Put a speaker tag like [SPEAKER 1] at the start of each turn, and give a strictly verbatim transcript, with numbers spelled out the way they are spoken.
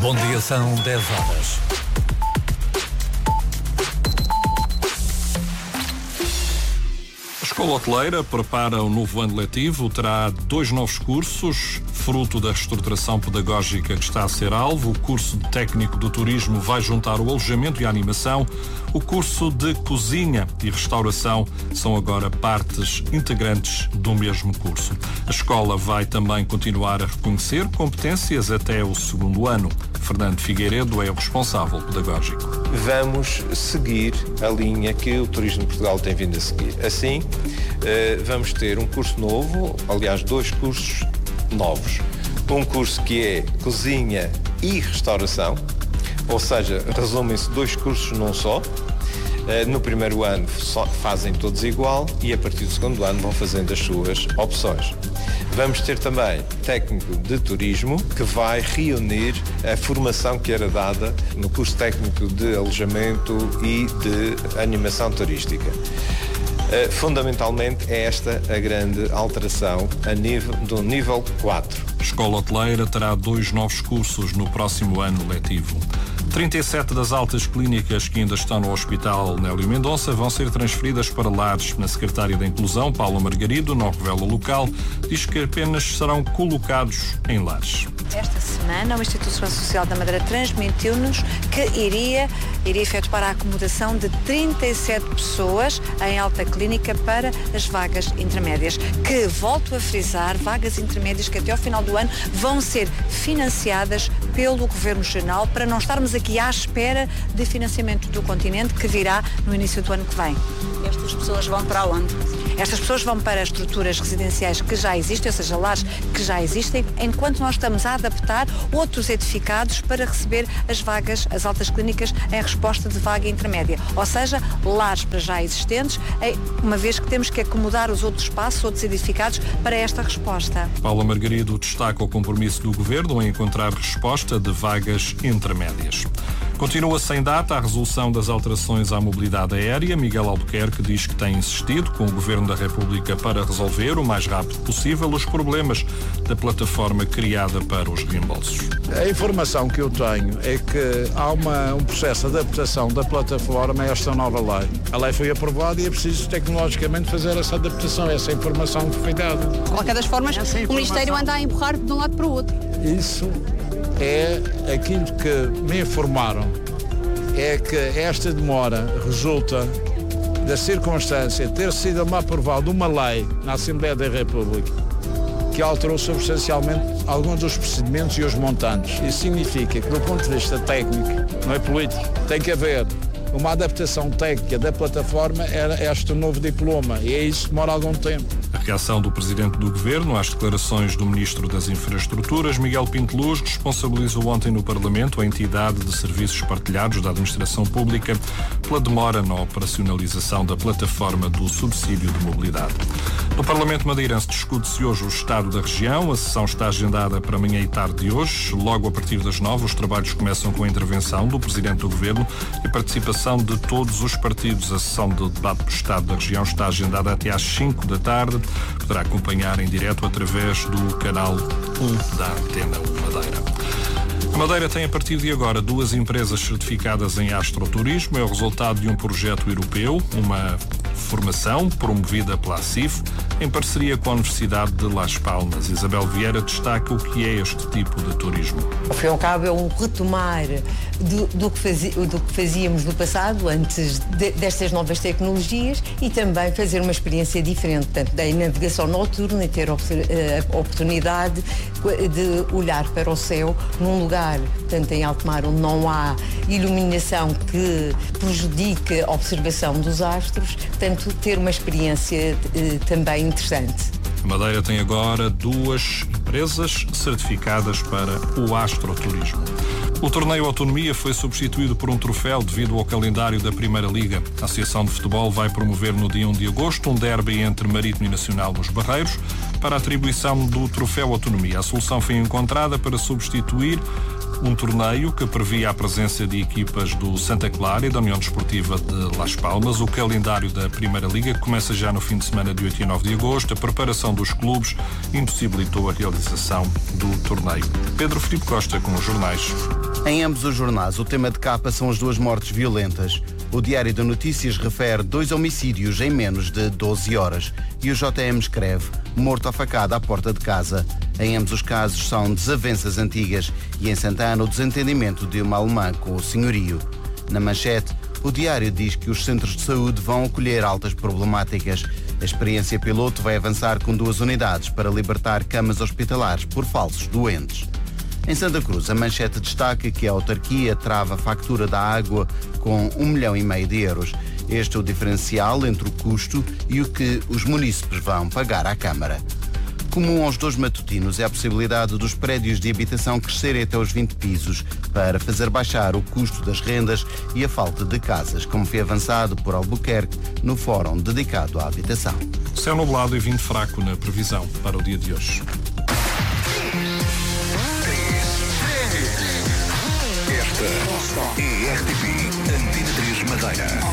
[SPEAKER 1] Bom dia, são dez horas. A Escola Hoteleira prepara o novo ano letivo, terá dois novos cursos, fruto da reestruturação pedagógica que está a ser alvo. O curso de técnico do turismo vai juntar o alojamento e a animação. O curso de cozinha e restauração são agora partes integrantes do mesmo curso. A escola vai também continuar a reconhecer competências até o segundo ano. Fernando Figueiredo é o responsável pedagógico.
[SPEAKER 2] Vamos seguir a linha que o Turismo de Portugal tem vindo a seguir. Assim, vamos ter um curso novo, aliás, dois cursos novos. Um curso que é cozinha e restauração, ou seja, resumem-se dois cursos num só. No primeiro ano fazem todos igual e a partir do segundo ano vão fazendo as suas opções. Vamos ter também técnico de turismo, que vai reunir a formação que era dada no curso técnico de alojamento e de animação turística. Fundamentalmente é esta a grande alteração a nível, do nível quatro.
[SPEAKER 1] A Escola Hoteleira terá dois novos cursos no próximo ano letivo. trinta e sete das altas clínicas que ainda estão no Hospital Nélio Mendonça vão ser transferidas para lares. A secretária da Inclusão, Paula Margarido, não revela o local, diz que apenas serão colocados em lares.
[SPEAKER 3] Esta semana, o Instituto de Segurança Social da Madeira transmitiu-nos que iria, iria efetuar a acomodação de trinta e sete pessoas em alta clínica para as vagas intermédias, que, volto a frisar, vagas intermédias que até ao final do ano vão ser financiadas pelo Governo Regional, para não estarmos aqui à espera de financiamento do continente que virá no início do ano que vem.
[SPEAKER 4] Estas pessoas vão para onde?
[SPEAKER 3] Estas pessoas vão para estruturas residenciais que já existem, ou seja, lares que já existem, enquanto nós estamos a adaptar outros edificados para receber as vagas, as altas clínicas, em resposta de vaga intermédia. Ou seja, lares para já existentes, uma vez que temos que acomodar os outros espaços, outros edificados, para esta resposta.
[SPEAKER 1] Paula Margarido destaca o compromisso do Governo em encontrar resposta de vagas intermédias. Continua sem data a resolução das alterações à mobilidade aérea. Miguel Albuquerque diz que tem insistido com o Governo da República para resolver o mais rápido possível os problemas da plataforma criada para os reembolsos.
[SPEAKER 5] A informação que eu tenho é que há uma, um processo de adaptação da plataforma a esta nova lei. A lei foi aprovada e é preciso tecnologicamente fazer essa adaptação, essa informação que foi dada.
[SPEAKER 4] De qualquer das formas, o Ministério anda a empurrar de um lado para o outro.
[SPEAKER 5] Isso é aquilo que me informaram, é que esta demora resulta da circunstância de ter sido aprovada uma lei na Assembleia da República que alterou substancialmente alguns dos procedimentos e os montantes. Isso significa que, do ponto de vista técnico, não é político, tem que haver uma adaptação técnica da plataforma a este novo diploma, e é isso que demora algum tempo.
[SPEAKER 1] A reação do Presidente do Governo às declarações do Ministro das Infraestruturas, Miguel Pinto Luz, responsabilizou ontem no Parlamento a entidade de serviços partilhados da Administração Pública pela demora na operacionalização da plataforma do subsídio de mobilidade. No Parlamento madeirense discute-se hoje o estado da região. A sessão está agendada para amanhã e tarde de hoje. Logo a partir das nove, os trabalhos começam com a intervenção do Presidente do Governo e a participação de todos os partidos. A sessão de debate do estado da região está agendada até às cinco da tarde. Poderá acompanhar em direto através do canal um da Antena um Madeira. A Madeira tem a partir de agora duas empresas certificadas em astroturismo. É o resultado de um projeto europeu, uma formação promovida pela A C I F em parceria com a Universidade de Las Palmas. Isabel Vieira destaca o que é este tipo de turismo.
[SPEAKER 6] Ao fim e ao cabo é um retomar do, do, que, fazia, do que fazíamos no passado, antes de, destas novas tecnologias, e também fazer uma experiência diferente, tanto da navegação noturna e ter a oportunidade de olhar para o céu num lugar, tanto em alto mar, onde não há iluminação que prejudique a observação dos astros, portanto ter uma experiência eh, também interessante.
[SPEAKER 1] A Madeira tem agora duas empresas certificadas para o astroturismo. O torneio Autonomia foi substituído por um troféu devido ao calendário da Primeira Liga. A Associação de Futebol vai promover no dia um de agosto um derby entre Marítimo e Nacional nos Barreiros para a atribuição do troféu Autonomia. A solução foi encontrada para substituir um torneio que previa a presença de equipas do Santa Clara e da União Desportiva de Las Palmas. O calendário da Primeira Liga começa já no fim de semana de oito e nove de agosto. A preparação dos clubes impossibilitou a realização do torneio. Pedro Filipe Costa com os jornais.
[SPEAKER 7] Em ambos os jornais, o tema de capa são as duas mortes violentas. O Diário de Notícias refere dois homicídios em menos de doze horas e o J M escreve morto à facada à porta de casa. Em ambos os casos são desavenças antigas e em Santana o desentendimento de uma alemã com o senhorio. Na manchete, o Diário diz que os centros de saúde vão acolher altas problemáticas. A experiência piloto vai avançar com duas unidades para libertar camas hospitalares por falsos doentes. Em Santa Cruz, a manchete destaca que a autarquia trava a factura da água com um milhão e meio de euros. Este é o diferencial entre o custo e o que os munícipes vão pagar à Câmara. Comum aos dois matutinos é a possibilidade dos prédios de habitação crescerem até os vinte pisos para fazer baixar o custo das rendas e a falta de casas, como foi avançado por Albuquerque no fórum dedicado à habitação.
[SPEAKER 1] Céu nublado e vento fraco na previsão para o dia de hoje.
[SPEAKER 8] Esta é R T P Antena três Madeira.